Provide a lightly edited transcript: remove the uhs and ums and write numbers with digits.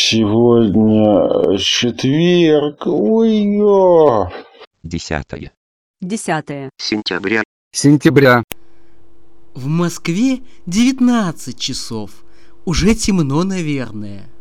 Сегодня четверг. Ой-ё. 10 сентября. В Москве 19 часов. Уже темно, наверное.